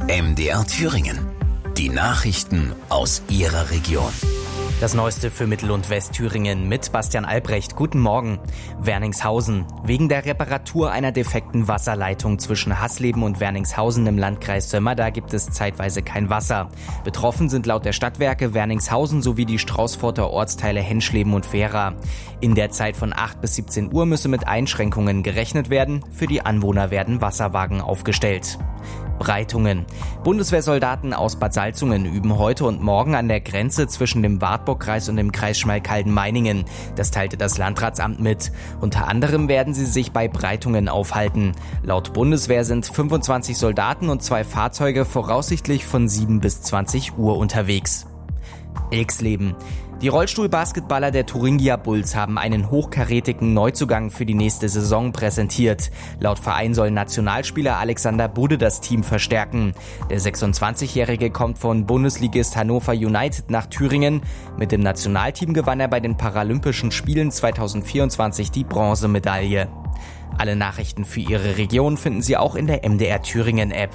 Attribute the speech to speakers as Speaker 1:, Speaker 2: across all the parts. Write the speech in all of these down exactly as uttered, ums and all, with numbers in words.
Speaker 1: M D R Thüringen. Die Nachrichten aus Ihrer Region.
Speaker 2: Das Neueste für Mittel- und Westthüringen mit Bastian Albrecht. Guten Morgen. Werningshausen. Wegen der Reparatur einer defekten Wasserleitung zwischen Hasleben und Werningshausen im Landkreis Sömmerda gibt es zeitweise kein Wasser. Betroffen sind laut der Stadtwerke Werningshausen sowie die Straußfurter Ortsteile Henschleben und Vera. In der Zeit von acht bis siebzehn Uhr müsse mit Einschränkungen gerechnet werden. Für die Anwohner werden Wasserwagen aufgestellt. Breitungen. Bundeswehrsoldaten aus Bad Salzungen üben heute und morgen an der Grenze zwischen dem Wartburgkreis und dem Kreis Schmalkalden-Meiningen. Das teilte das Landratsamt mit. Unter anderem werden sie sich bei Breitungen aufhalten. Laut Bundeswehr sind fünfundzwanzig Soldaten und zwei Fahrzeuge voraussichtlich von sieben bis zwanzig Uhr unterwegs. Ilksleben. Die Rollstuhlbasketballer der Thuringia Bulls haben einen hochkarätigen Neuzugang für die nächste Saison präsentiert. Laut Verein soll Nationalspieler Alexander Budde das Team verstärken. Der sechsundzwanzigjährige kommt von Bundesligist Hannover United nach Thüringen. Mit dem Nationalteam gewann er bei den Paralympischen Spielen zweitausendvierundzwanzig die Bronzemedaille. Alle Nachrichten für Ihre Region finden Sie auch in der M D R Thüringen App.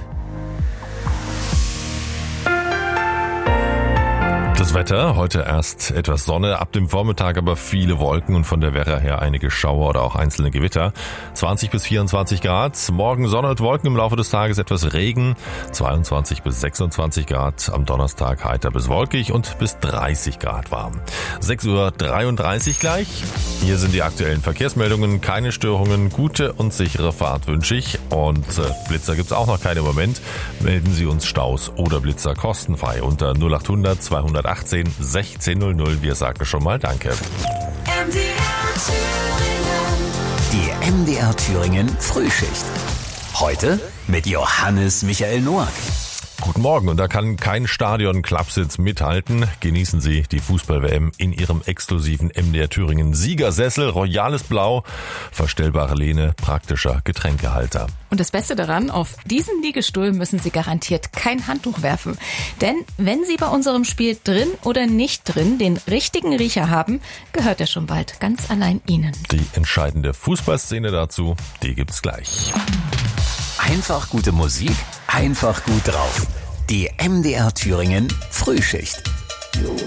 Speaker 3: Das Wetter, heute erst etwas Sonne, ab dem Vormittag aber viele Wolken und von der Werra her einige Schauer oder auch einzelne Gewitter. zwanzig bis vierundzwanzig Grad, morgen Sonne und Wolken, im Laufe des Tages etwas Regen, zweiundzwanzig bis sechsundzwanzig Grad, am Donnerstag heiter bis wolkig und bis dreißig Grad warm. sechs Uhr dreiunddreißig gleich, hier sind die aktuellen Verkehrsmeldungen, keine Störungen, gute und sichere Fahrt wünsche ich und äh, Blitzer gibt's auch noch keine im Moment. Melden Sie uns Staus oder Blitzer kostenfrei unter null acht hundert zweihundertachtzehn sechzehn null null. Wir sagen schon mal Danke.
Speaker 1: M D R Thüringen. Die M D R Thüringen Frühschicht. Heute mit Johannes Michael Noack.
Speaker 3: Guten Morgen, und da kann kein Stadion-Klappsitz mithalten. Genießen Sie die Fußball-W M in Ihrem exklusiven M D R Thüringen Siegersessel, royales Blau, verstellbare Lehne, praktischer Getränkehalter.
Speaker 4: Und das Beste daran, auf diesen Liegestuhl müssen Sie garantiert kein Handtuch werfen. Denn wenn Sie bei unserem Spiel drin oder nicht drin den richtigen Riecher haben, gehört er schon bald ganz allein Ihnen.
Speaker 3: Die entscheidende Fußballszene dazu, die gibt's gleich.
Speaker 1: Einfach gute Musik, einfach gut drauf. Die M D R Thüringen Frühschicht.